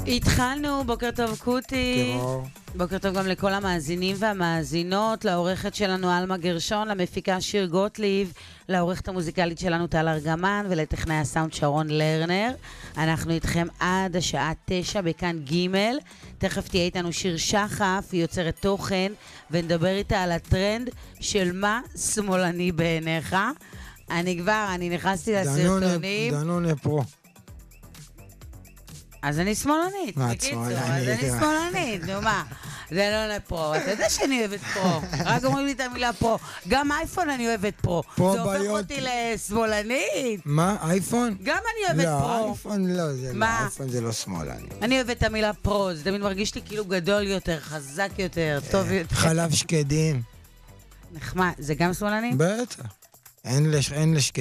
התחלנו, בוקר טוב קוטי. בוקר טוב גם לכל המאזינים והמאזינות, לעורכת שלנו אלמה גרשון, למפיקה שיר גוטליב, לעורכת המוזיקלית שלנו טל ארגמן ולטכנאי הסאונד שרון לרנר. אנחנו איתכם עד השעה 9 בכאן ג'. תכף תהיה איתנו שיר שחף, היא יוצרת תוכן, ונדבר איתה על הטרנד של מה שמאלני בעיניך. אני נכנסתי לסרטונים. דנון פרו. אז אני שמאלנית, בקיצור, אז אני שמאלנית, נו מה, זה לא לפרו, אתה יודע שאני אוהבת פרו, רק אומרים לי את המילה פרו, גם אייפון אני אוהבת פרו, זה הופך אותי לשמאלנית. מה, אייפון? גם אני אוהבת פרו. לא, אייפון לא, אייפון זה לא שמאלני. אני אוהבת את המילה פרו, זה תמיד מרגיש לי כאילו גדול יותר, חזק יותר, טוב יותר. חלב שקדים. נחמד, זה גם שמאלני? בטח, אין לשקדים.